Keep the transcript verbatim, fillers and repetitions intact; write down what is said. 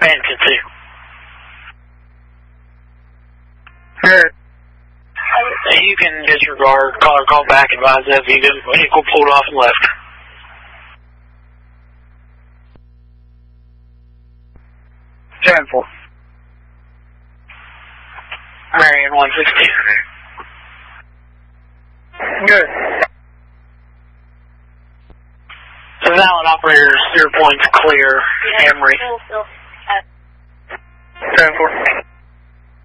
Vacancy. Good. You can disregard, call or call back, advise that vehicle, vehicle pulled off and left. ten four. Marion one sixty. Good. The valid operator, zero points clear, Emery. ten four.